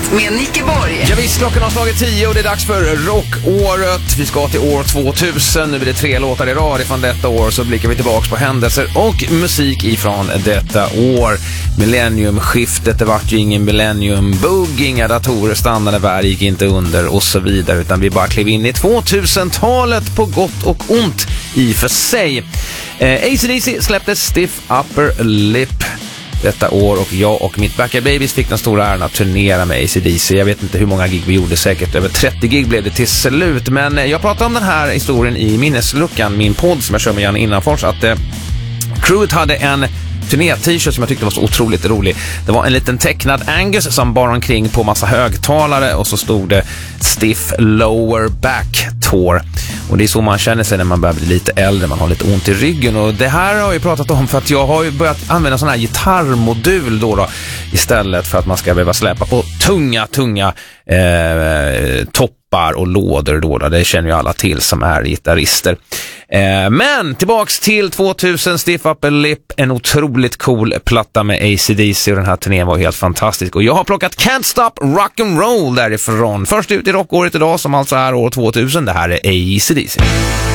med Nicke Borg. Ja, visst, klockan har slagit 10 och det är dags för rockåret. Vi ska till år 2000. Nu blir det 3 låtar i rad ifrån detta år, så blickar vi tillbaka på händelser och musik ifrån detta år. Millenniumskiftet, det vart ju ingen millenniumbugg, inga datorer stannade, värld gick inte under och så vidare, utan vi bara klev in i 2000-talet på gott och ont i för sig. AC/DC släppte Stiff Upper Lip detta år och jag och mitt Backyard Babies fick den stora äran att turnera med AC/DC. Jag vet inte hur många gig vi gjorde, säkert över 30 gig blev det till slut. Men jag pratade om den här historien i minnesluckan, min podd som jag kör med Janne Innanfors, att crewet hade en turné-t-shirt som jag tyckte var så otroligt rolig. Det var en liten tecknad Angus som bar omkring på massa högtalare och så stod det Stiff Lower Back Tour. Och det är så man känner sig när man börjar bli lite äldre, man har lite ont i ryggen. Och det här har jag pratat om för att jag har ju börjat använda sån här gitarrmodul då istället för att man ska behöva släppa på tunga toppar och lådor då. Det känner ju alla till som är gitarrister. Men tillbaks till 2000, Stiff Upper Lip, en otroligt cool platta med AC/DC och den här turnén var helt fantastisk. Och jag har plockat Can't Stop Rock'n'Roll därifrån. Först ut i rockåret idag som alltså är år 2000, det här är AC/DC.